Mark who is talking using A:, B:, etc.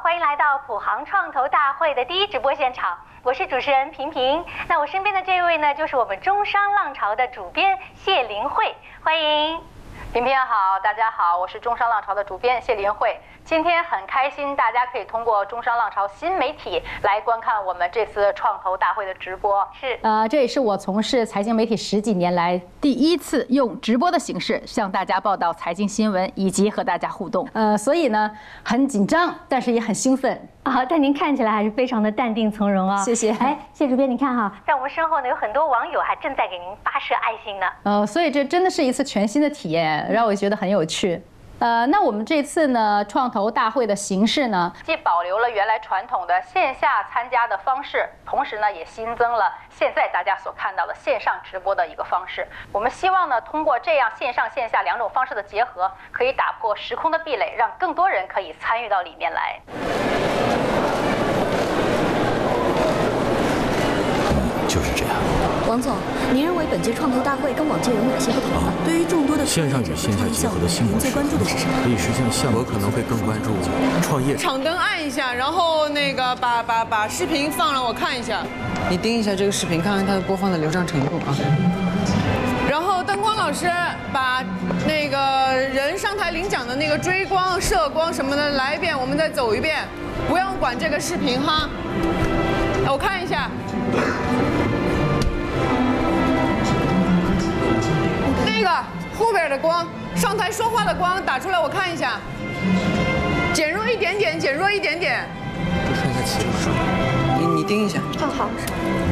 A: 欢迎来到普航创投大会的第一直播现场，我是主持人平平。那我身边的这位呢，就是我们中商浪潮的主编谢林慧，欢迎。
B: 平平好，大家好，我是中商浪潮的主编谢林慧。今天很开心，大家可以通过中商浪潮新媒体来观看我们这次创投大会的直播。
A: 是，
C: 这也是我从事财经媒体10几年来第一次用直播的形式向大家报道财经新闻以及和大家互动。所以呢，很紧张，但是也很兴奋。
A: 但您看起来还是非常的淡定从容啊。
C: 谢谢。
A: 谢主编，你看哈，在我们身后呢，有很多网友还正在给您发射爱心呢。
C: 所以这真的是一次全新的体验，让我觉得很有趣。那我们这次呢，创投大会的形式呢，
B: 既保留了原来传统的线下参加的方式，同时呢，也新增了现在大家所看到的线上直播的一个方式。我们希望呢，通过这样线上线下两种方式的结合，可以打破时空的壁垒，让更多人可以参与到里面来。
D: 就是这样。
E: 王总，您认为本届创投大会跟往届有哪些不同呢？对于众多的
D: 线上与线下结合的新模式，
E: 您最关注的是什么？
D: 可以实现项目，我可能会更关注创业。
F: 场灯按一下，然后那个把视频放了，我看一下。你盯一下这个视频，看看它的播放的流畅程度啊。然后灯光老师把那个人上台领奖的那个追光、射光什么的来一遍，我们再走一遍，不要管这个视频哈。我看一下。那个后边的光，上台说话的光打出来，我看一下，减弱一点点，减弱一点点。
G: 看一下起步数，你盯一下。
E: 好。